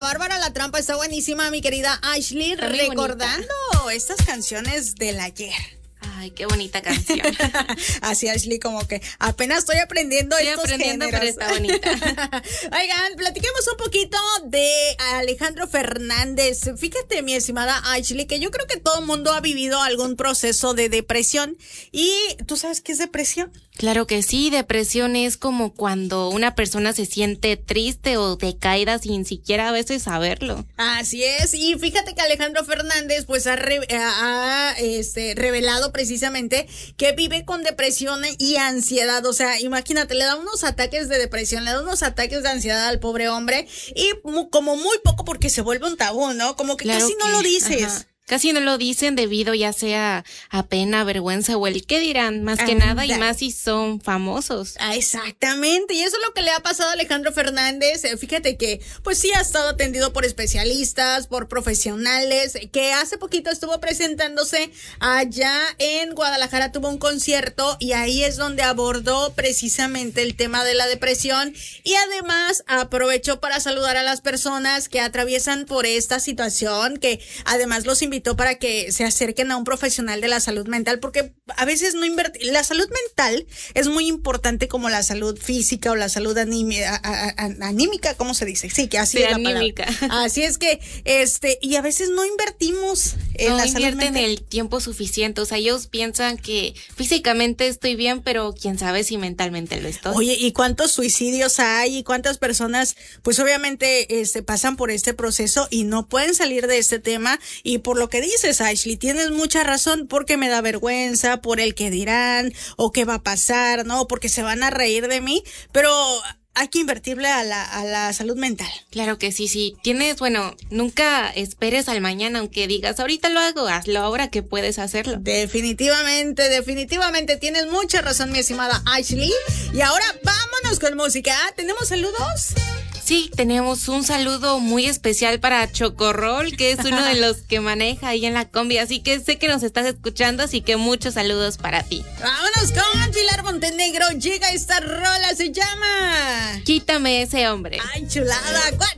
Bárbara la trampa está buenísima, mi querida Ashley, recordando estas canciones del ayer. Ay, qué bonita canción. Así, Ashley, como que apenas estoy aprendiendo estos géneros. Pero está bonita. Oigan, platiquemos un poquito de Alejandro Fernández. Fíjate, mi estimada Ashley, que yo creo que todo el mundo ha vivido algún proceso de depresión. ¿Y tú sabes qué es depresión? Claro que sí, depresión es como cuando una persona se siente triste o decaída sin siquiera a veces saberlo. Así es, y fíjate que Alejandro Fernández pues ha revelado precisamente que vive con depresión y ansiedad. O sea, imagínate, le da unos ataques de depresión, le da unos ataques de ansiedad al pobre hombre y como muy poco porque se vuelve un tabú, ¿no? Como que casi no lo dices. Ajá. Casi no lo dicen debido ya sea a pena, vergüenza o el qué dirán, más que nada, y más si son famosos. Exactamente, y eso es lo que le ha pasado a Alejandro Fernández. Fíjate que pues sí ha estado atendido por especialistas, por profesionales, que hace poquito estuvo presentándose allá en Guadalajara, tuvo un concierto y ahí es donde abordó precisamente el tema de la depresión y además aprovechó para saludar a las personas que atraviesan por esta situación, que además los invitó para que se acerquen a un profesional de la salud mental, porque a veces no invertir. La salud mental es muy importante como la salud física o la salud anímica, ¿cómo se dice? Sí, que así es la anímica. Palabra. Así es que, y a veces no invertimos en la salud mental. No invierten el tiempo suficiente, o sea, ellos piensan que físicamente estoy bien, pero quién sabe si mentalmente lo estoy. Oye, ¿y cuántos suicidios hay? ¿Y cuántas personas, pues obviamente, pasan por este proceso y no pueden salir de este tema? Y por lo que dices, Ashley, tienes mucha razón, porque me da vergüenza, por el que dirán, o qué va a pasar, ¿no? Porque se van a reír de mí, pero hay que invertirle a la salud mental. Claro que sí. Nunca esperes al mañana, aunque digas, ahorita lo hago, hazlo ahora que puedes hacerlo. Definitivamente, tienes mucha razón, mi estimada Ashley. Y ahora vámonos con música. ¿Tenemos saludos? Sí, tenemos un saludo muy especial para Chocorrol, que es uno de los que maneja ahí en la combi, así que sé que nos estás escuchando, así que muchos saludos para ti. Vámonos con Pilar Montenegro, llega esta rola, se llama Quítame ese hombre. Ay, chulada.